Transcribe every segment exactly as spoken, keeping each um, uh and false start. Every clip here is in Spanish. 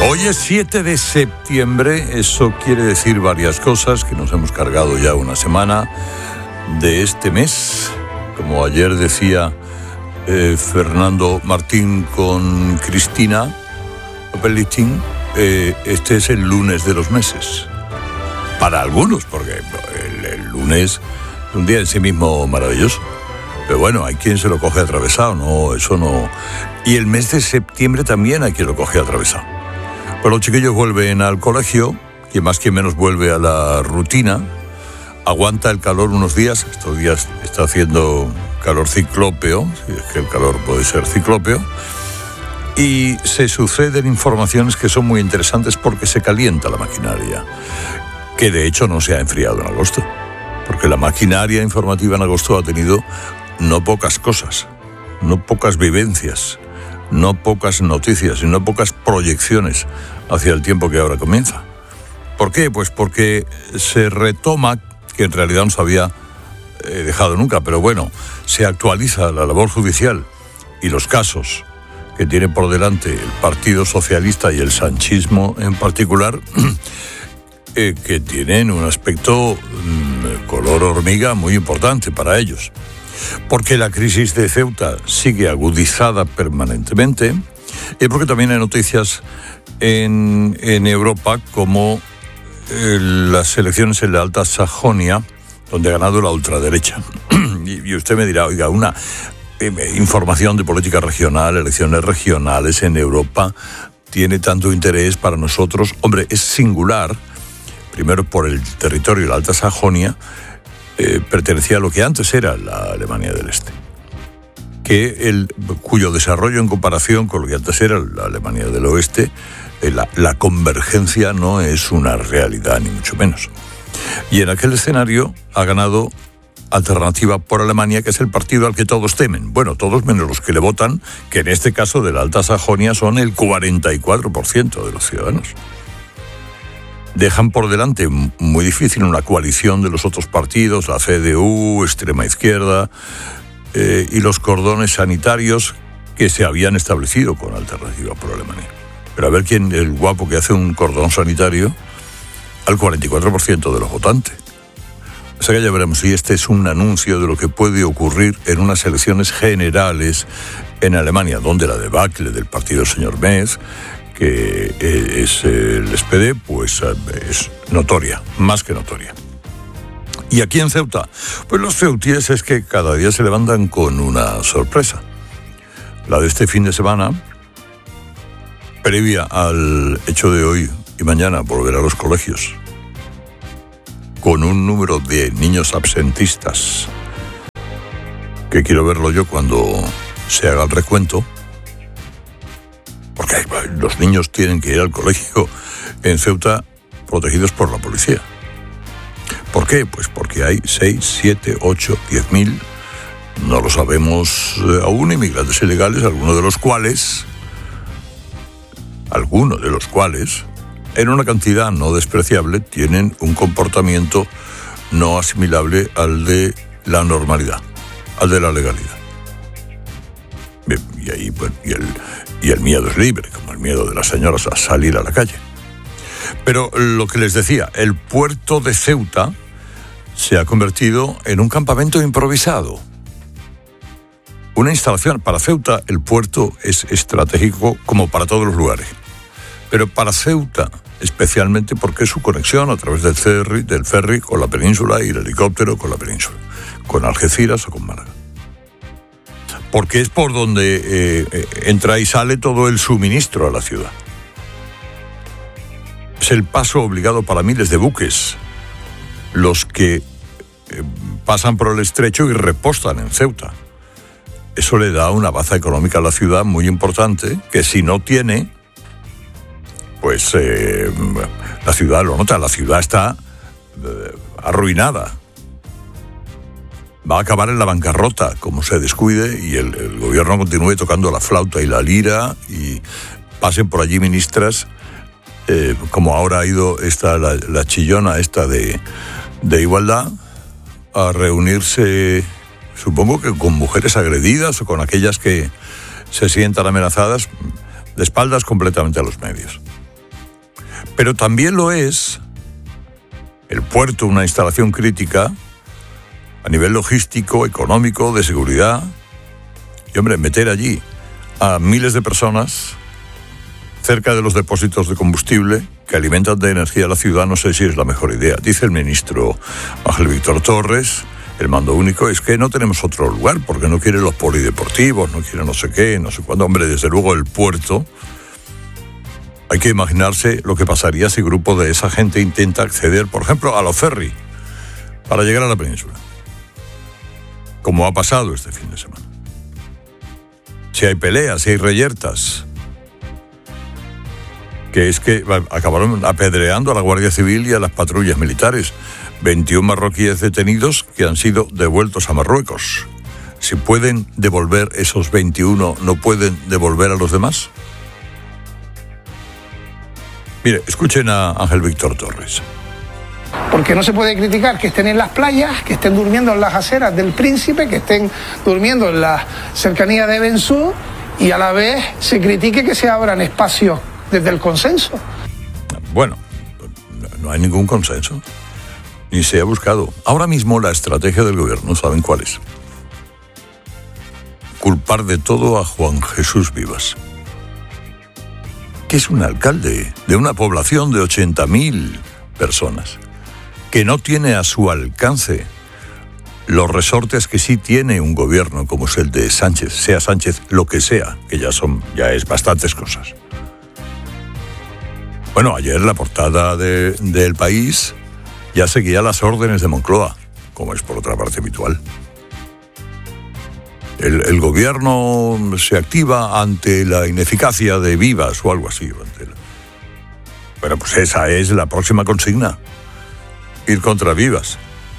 Hoy es siete de septiembre, eso quiere decir varias cosas, que nos hemos cargado ya una semana de este mes. Como ayer decía eh, Fernando Martín con Cristina Pellichín, eh, este es el lunes de los meses. Para algunos, porque el, el lunes es un día en sí mismo maravilloso. Pero bueno, hay quien se lo coge atravesado, no, eso no. Y el mes de septiembre también hay quien lo coge atravesado. Pero los chiquillos vuelven al colegio, quien más quien menos vuelve a la rutina, aguanta el calor unos días, estos días está haciendo calor ciclópeo, si es que el calor puede ser ciclópeo, y se suceden informaciones que son muy interesantes porque se calienta la maquinaria, que de hecho no se ha enfriado en agosto, porque la maquinaria informativa en agosto ha tenido no pocas cosas, no pocas vivencias, no pocas noticias y no pocas proyecciones hacia el tiempo que ahora comienza. ¿Por qué? Pues porque se retoma, que en realidad no se había eh, dejado nunca, pero bueno, se actualiza la labor judicial y los casos que tiene por delante el Partido Socialista y el sanchismo en particular, eh, que tienen un aspecto mmm, color hormiga muy importante para ellos. Porque la crisis de Ceuta sigue agudizada permanentemente y porque también hay noticias en, en Europa como eh, las elecciones en la Alta Sajonia, donde ha ganado la ultraderecha. y, y usted me dirá, oiga, una eh, información de política regional, elecciones regionales en Europa, ¿tiene tanto interés para nosotros? Hombre, es singular, primero por el territorio de la Alta Sajonia, Eh, pertenecía a lo que antes era la Alemania del Este, que el, cuyo desarrollo en comparación con lo que antes era la Alemania del Oeste, eh, la, la convergencia no es una realidad, ni mucho menos. Y en aquel escenario ha ganado Alternativa por Alemania, que es el partido al que todos temen. Bueno, todos menos los que le votan, que en este caso de la Alta Sajonia son el cuarenta y cuatro por ciento de los ciudadanos. Dejan por delante muy difícil una coalición de los otros partidos, la C D U, extrema izquierda, eh, y los cordones sanitarios que se habían establecido con Alternativa por Alemania. Pero a ver quién es el guapo que hace un cordón sanitario al cuarenta y cuatro por ciento de los votantes. O sea que ya veremos si este es un anuncio de lo que puede ocurrir en unas elecciones generales en Alemania, donde la debacle del partido del señor Merz, que es el S P D, pues es notoria, más que notoria. ¿Y aquí en Ceuta? Pues los ceutíes es que cada día se levantan con una sorpresa. La de este fin de semana, previa al hecho de hoy y mañana volver a los colegios, con un número de niños absentistas, que quiero verlo yo cuando se haga el recuento, porque los niños tienen que ir al colegio en Ceuta protegidos por la policía. ¿Por qué? Pues porque hay seis, siete, ocho, diez mil, no lo sabemos aún, inmigrantes ilegales, algunos de los cuales, algunos de los cuales, en una cantidad no despreciable, tienen un comportamiento no asimilable al de la normalidad, al de la legalidad. Bien, y ahí, bueno, y el... Y el miedo es libre, como el miedo de las señoras a salir a la calle. Pero lo que les decía, el puerto de Ceuta se ha convertido en un campamento improvisado. Una instalación. Para Ceuta el puerto es estratégico como para todos los lugares. Pero para Ceuta especialmente porque es su conexión a través del ferry, del ferry con la península y el helicóptero con la península, con Algeciras o con Málaga. Porque es por donde eh, entra y sale todo el suministro a la ciudad. Es el paso obligado para miles de buques, los que eh, pasan por el estrecho y repostan en Ceuta. Eso le da una baza económica a la ciudad muy importante, que si no tiene, pues eh, la ciudad lo nota, la ciudad está eh, arruinada. Va a acabar en la bancarrota, como se descuide y el, el gobierno continúe tocando la flauta y la lira y pasen por allí ministras, eh, como ahora ha ido esta, la, la chillona esta de, de Igualdad, a reunirse, supongo que con mujeres agredidas o con aquellas que se sientan amenazadas, de espaldas completamente a los medios. Pero también lo es el puerto, una instalación crítica a nivel logístico, económico, de seguridad. Y, hombre, meter allí a miles de personas cerca de los depósitos de combustible que alimentan de energía a la ciudad, no sé si es la mejor idea. Dice el ministro Ángel Víctor Torres, el mando único, es que no tenemos otro lugar, porque no quieren los polideportivos, no quieren no sé qué, no sé cuándo. Hombre, desde luego el puerto, hay que imaginarse lo que pasaría si grupo de esa gente intenta acceder, por ejemplo, a los ferry para llegar a la península, como ha pasado este fin de semana. Si hay peleas, si hay reyertas, que es que acabaron apedreando a la Guardia Civil y a las patrullas militares. veintiún marroquíes detenidos que han sido devueltos a Marruecos. Si pueden devolver esos veintiuno, ¿no pueden devolver a los demás? Mire, escuchen a Ángel Víctor Torres. Porque no se puede criticar que estén en las playas, que estén durmiendo en las aceras del Príncipe, que estén durmiendo en la cercanía de Bensú, y a la vez se critique que se abran espacios desde el consenso. Bueno, no hay ningún consenso, ni se ha buscado. Ahora mismo la estrategia del gobierno, ¿saben cuál es? Culpar de todo a Juan Jesús Vivas, que es un alcalde de una población de ochenta mil personas, que no tiene a su alcance los resortes que sí tiene un gobierno como es el de Sánchez, sea Sánchez lo que sea, que ya son, ya es bastantes cosas. Bueno, ayer la portada de, de El País ya seguía las órdenes de Moncloa, como es por otra parte habitual. El, el gobierno se activa ante la ineficacia de Vivas o algo así. Ante la... Bueno, pues esa es la próxima consigna, ir contra Vivas.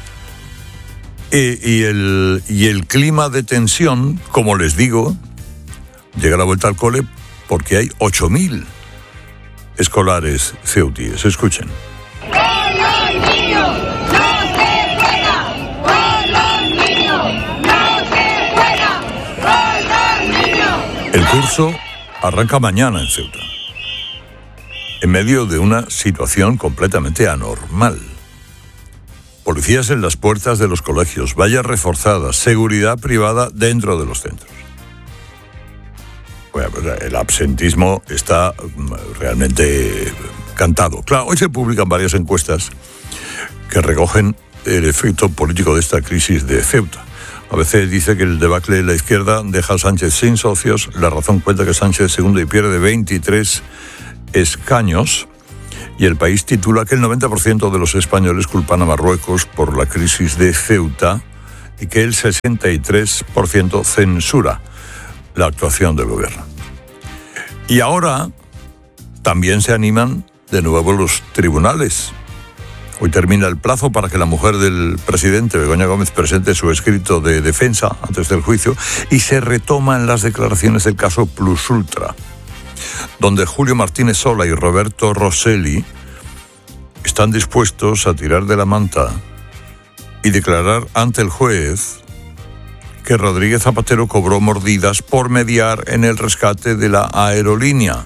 Y, y, el, y el clima de tensión, como les digo, llega la vuelta al cole porque hay ocho mil escolares ceutíes. Escuchen. ¡Con los niños no se juega! ¡Con los niños no se juega! ¡Con los niños! El curso arranca mañana en Ceuta, en medio de una situación completamente anormal. Policías en las puertas de los colegios, vallas reforzadas, seguridad privada dentro de los centros. Bueno, pues el absentismo está realmente cantado. Claro, hoy se publican varias encuestas que recogen el efecto político de esta crisis de Ceuta. A veces dice que el debacle de la izquierda deja a Sánchez sin socios. La Razón cuenta que Sánchez es segundo y pierde veintitrés escaños. Y El País titula que el noventa por ciento de los españoles culpan a Marruecos por la crisis de Ceuta y que el sesenta y tres por ciento censura la actuación del gobierno. Y ahora también se animan de nuevo los tribunales. Hoy termina el plazo para que la mujer del presidente, Begoña Gómez, presente su escrito de defensa antes del juicio y se retoman las declaraciones del caso Plus Ultra, donde Julio Martínez Sola y Roberto Rosselli están dispuestos a tirar de la manta y declarar ante el juez que Rodríguez Zapatero cobró mordidas por mediar en el rescate de la aerolínea.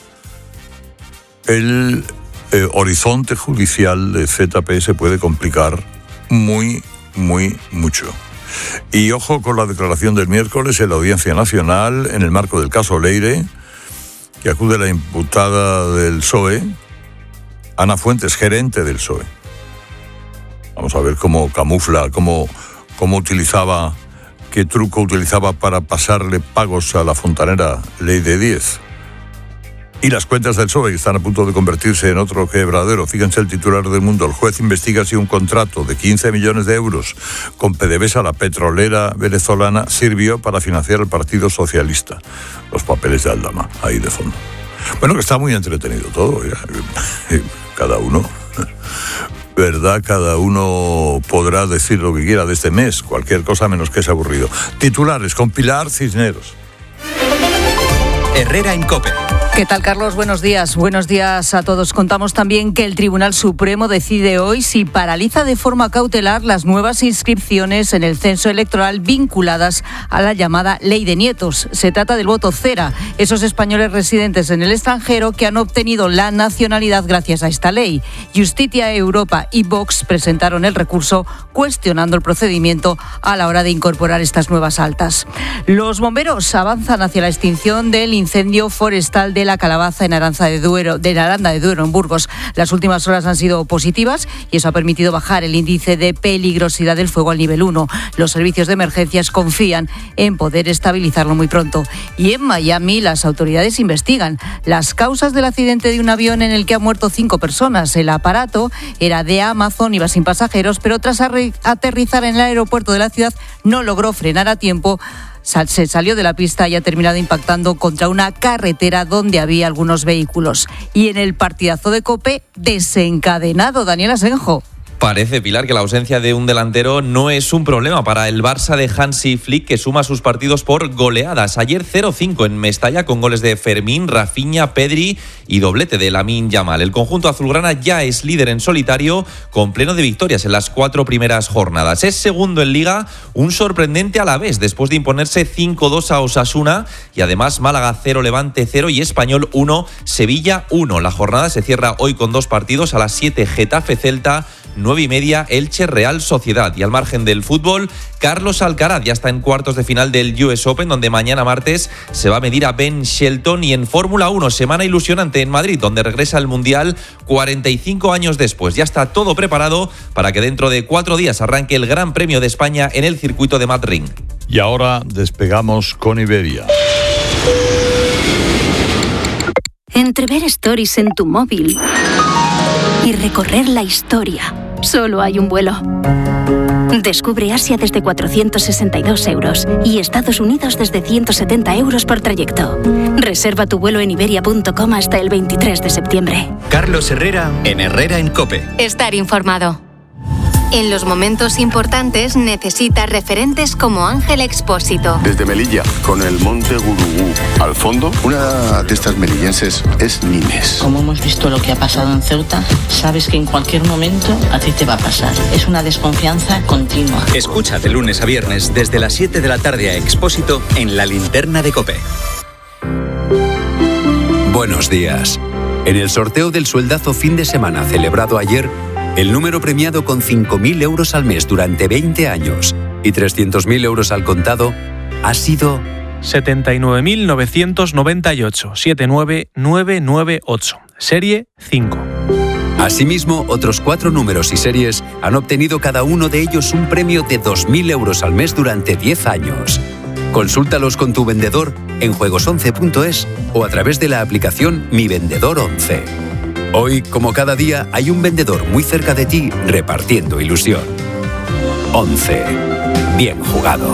El eh, horizonte judicial de Z P se puede complicar muy, muy mucho. Y ojo con la declaración del miércoles en la Audiencia Nacional en el marco del caso Leire, que acude la imputada del P S O E, Ana Fuentes, gerente del P S O E. Vamos a ver cómo camufla, cómo, cómo utilizaba, qué truco utilizaba para pasarle pagos a la fontanera Ley de diez. Y las cuentas del P S O E, que están a punto de convertirse en otro quebradero. Fíjense el titular del Mundo. El juez investiga si un contrato de quince millones de euros con PDVSA, la petrolera venezolana, sirvió para financiar el Partido Socialista. Los papeles de Aldama, ahí de fondo. Bueno, que está muy entretenido todo. Cada uno, ¿verdad? Cada uno podrá decir lo que quiera de este mes. Cualquier cosa menos que es aburrido. Titulares con Pilar Cisneros. Herrera en COPE. ¿Qué tal, Carlos? Buenos días. Buenos días a todos. Contamos también que el Tribunal Supremo decide hoy si paraliza de forma cautelar las nuevas inscripciones en el censo electoral vinculadas a la llamada Ley de Nietos. Se trata del voto cera, esos españoles residentes en el extranjero que han obtenido la nacionalidad gracias a esta ley. Justitia Europa y Vox presentaron el recurso cuestionando el procedimiento a la hora de incorporar estas nuevas altas. Los bomberos avanzan hacia la extinción del incendio forestal de la calabaza en Aranda de Duero, de Aranda de Duero, en Burgos. Las últimas horas han sido positivas y eso ha permitido bajar el índice de peligrosidad del fuego al nivel uno. Los servicios de emergencias confían en poder estabilizarlo muy pronto. Y en Miami, las autoridades investigan las causas del accidente de un avión en el que han muerto cinco personas. El aparato era de Amazon, iba sin pasajeros, pero tras aterrizar en el aeropuerto de la ciudad no logró frenar a tiempo. Se salió de la pista y ha terminado impactando contra una carretera donde había algunos vehículos. Y en el partidazo de COPE, desencadenado, Daniel Asenjo. Parece, Pilar, que la ausencia de un delantero no es un problema para el Barça de Hansi Flick, que suma sus partidos por goleadas. Ayer cero cinco en Mestalla con goles de Fermín, Rafinha, Pedri y doblete de Lamine Yamal. El conjunto azulgrana ya es líder en solitario con pleno de victorias en las cuatro primeras jornadas. Es segundo en Liga, un sorprendente Alavés después de imponerse cinco dos a Osasuna y además Málaga cero, Levante cero y Español uno, Sevilla uno. La jornada se cierra hoy con dos partidos: a las siete Getafe Celta, nueve y media Elche Real Sociedad. Y al margen del fútbol, Carlos Alcaraz ya está en cuartos de final del U S Open, donde mañana martes se va a medir a Ben Shelton. Y en Fórmula uno, semana ilusionante en Madrid, donde regresa al Mundial cuarenta y cinco años después. Ya está todo preparado para que dentro de cuatro días arranque el Gran Premio de España en el circuito de Madrid. Y ahora despegamos con Iberia. Entre ver stories en tu móvil y recorrer la historia, solo hay un vuelo. Descubre Asia desde cuatrocientos sesenta y dos euros y Estados Unidos desde ciento setenta euros por trayecto. Reserva tu vuelo en iberia punto com hasta el veintitrés de septiembre. Carlos Herrera en Herrera en COPE. Estar informado. En los momentos importantes necesitas referentes como Ángel Expósito. Desde Melilla, con el Monte Gurugú al fondo, una de estas melillenses es Nines. Como hemos visto lo que ha pasado en Ceuta, sabes que en cualquier momento a ti te va a pasar. Es una desconfianza continua. Escucha de lunes a viernes desde las siete de la tarde a Expósito en La Linterna de COPE. Buenos días. En el sorteo del sueldazo fin de semana celebrado ayer, el número premiado con cinco mil euros al mes durante veinte años y trescientos mil euros al contado ha sido setenta y nueve mil novecientos noventa y ocho, setenta y nueve mil novecientos noventa y ocho, serie cinco. Asimismo, otros cuatro números y series han obtenido cada uno de ellos un premio de dos mil euros al mes durante diez años. Consúltalos con tu vendedor en juegos once punto es o a través de la aplicación Mi Vendedor once. Hoy, como cada día, hay un vendedor muy cerca de ti repartiendo ilusión. once. Bien jugado.